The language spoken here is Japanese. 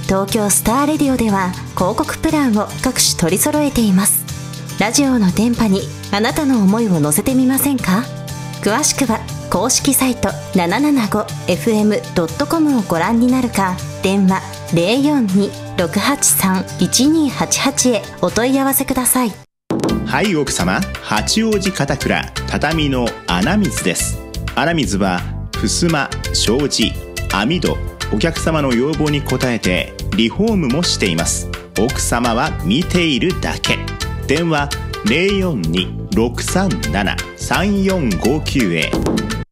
東京スターレディオでは広告プランを各種取り揃えています。ラジオの電波にあなたの思いを乗せてみませんか？詳しくは公式サイト 775fm.com をご覧になるか、電話 042-683-1288 へお問い合わせください。 はい、奥様、八王子片倉畳の穴水です。穴水は襖、障子、網戸、お客様の要望に応えてリフォームもしています。奥様は見ているだけ。電話 042-637-3459 へ。